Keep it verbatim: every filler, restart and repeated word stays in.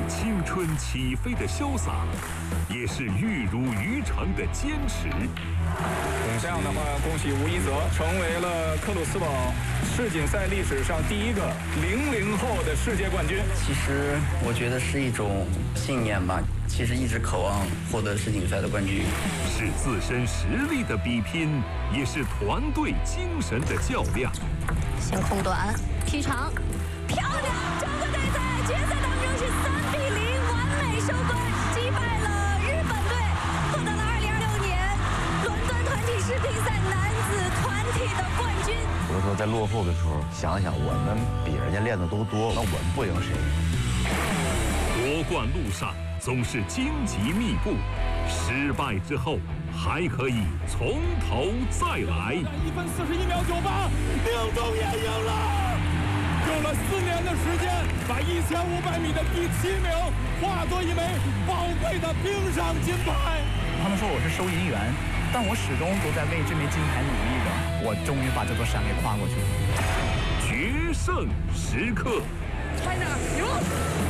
青春起飞的潇洒，也是玉如于成的坚持。 这样的话，恭喜吴一泽成为了克鲁斯堡世锦赛历史上第一个零零后的世界冠军。 其实我觉得是一种信念吧，其实一直渴望获得世锦赛的冠军。 是自身实力的比拼，也是团队精神的较量。 先控短，劈长，漂亮！中国队在决赛当中是三比零完美收官，击败了日本队，获得了二零二六年伦敦团体世乒赛男子团体的冠军。 有的时候在落后的时候，想想我们比人家练的都多，那我们不赢谁？ 夺冠路上总是荆棘密布，失败之后还可以从头再来。 一分四十一秒九八，宁东也赢了，用了四年的时间，把一千五百米的第七名化作一枚宝贵的冰上金牌。 他们说我是收银员，但我始终都在为这枚金牌努力着。我终于把这座山给跨过去了。 决胜时刻。 快点，牛！